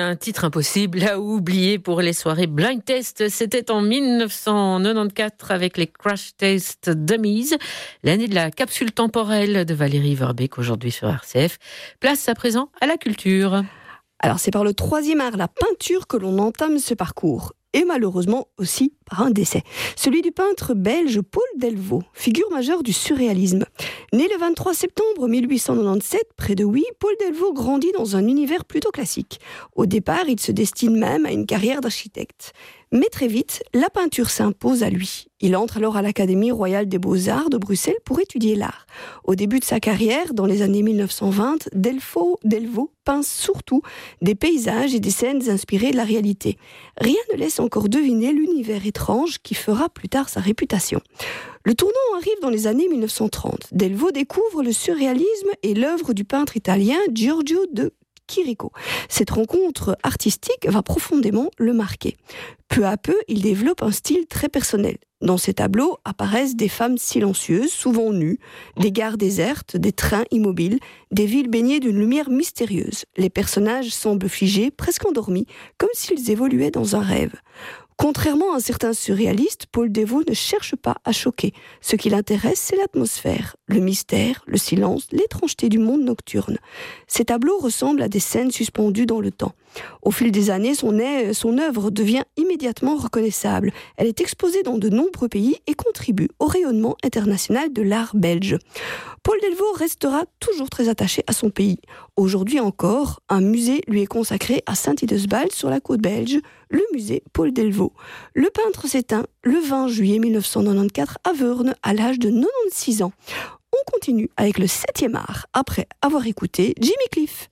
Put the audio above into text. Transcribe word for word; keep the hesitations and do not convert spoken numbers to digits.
Un titre impossible à oublier pour les soirées Blind Test. C'était en dix-neuf cent quatre-vingt-quatorze avec les Crash Test Dummies, l'année de la capsule temporelle de Valérie Verbeek, aujourd'hui sur R C F. Place à présent à la culture. Alors c'est par le troisième art, la peinture, que l'on entame ce parcours. Et malheureusement aussi par un décès. Celui du peintre belge Paul Delvaux, figure majeure du surréalisme. Né le vingt-trois septembre mille huit cent quatre-vingt-dix-sept, près de Huy, Paul Delvaux grandit dans un univers plutôt classique. Au départ, il se destine même à une carrière d'architecte. Mais très vite, la peinture s'impose à lui. Il entre alors à l'Académie royale des beaux-arts de Bruxelles pour étudier l'art. Au début de sa carrière, dans les années mille neuf cent vingt, Delvaux, Delvaux peint surtout des paysages et des scènes inspirées de la réalité. Rien ne laisse encore deviner l'univers étrange qui fera plus tard sa réputation. Le tournant arrive dans les années mille neuf cent trente. Delvaux découvre le surréalisme et l'œuvre du peintre italien Giorgio de Chirico. Cette rencontre artistique va profondément le marquer. Peu à peu, il développe un style très personnel. Dans ses tableaux apparaissent des femmes silencieuses, souvent nues, des gares désertes, des trains immobiles, des villes baignées d'une lumière mystérieuse. Les personnages semblent figés, presque endormis, comme s'ils évoluaient dans un rêve. Contrairement à certains surréalistes, Paul Delvaux ne cherche pas à choquer. Ce qui l'intéresse, c'est l'atmosphère, le mystère, le silence, l'étrangeté du monde nocturne. Ces tableaux ressemblent à des scènes suspendues dans le temps. Au fil des années, son, a- son œuvre devient immédiatement reconnaissable. Elle est exposée dans de nombreux pays et contribue au rayonnement international de l'art belge. Paul Delvaux restera toujours très attaché à son pays. Aujourd'hui encore, un musée lui est consacré à Saint-Idesbald sur la côte belge, le musée Paul Delvaux. Le peintre s'éteint le vingt juillet mille neuf cent quatre-vingt-quatorze à Veurne à l'âge de quatre-vingt-seize ans. On continue avec le septième art après avoir écouté Jimmy Cliff.